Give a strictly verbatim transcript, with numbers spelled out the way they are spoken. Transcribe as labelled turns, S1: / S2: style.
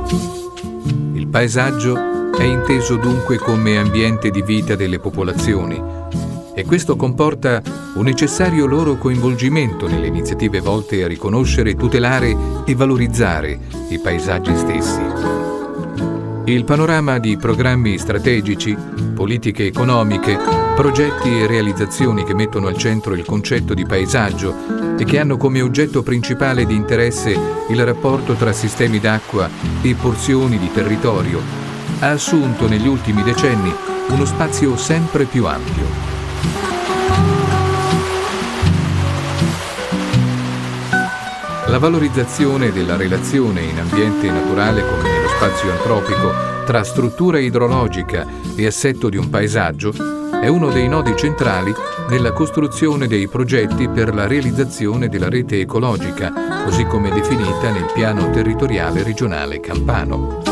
S1: Il paesaggio è inteso dunque come ambiente di vita delle popolazioni e questo comporta un necessario loro coinvolgimento nelle iniziative volte a riconoscere, tutelare e valorizzare i paesaggi stessi. Il panorama di programmi strategici, politiche economiche, progetti e realizzazioni che mettono al centro il concetto di paesaggio e che hanno come oggetto principale di interesse il rapporto tra sistemi d'acqua e porzioni di territorio, ha assunto negli ultimi decenni uno spazio sempre più ampio. La valorizzazione della relazione in ambiente naturale come nello spazio antropico tra struttura idrologica e assetto di un paesaggio è uno dei nodi centrali nella costruzione dei progetti per la realizzazione della rete ecologica, così come definita nel piano territoriale regionale campano.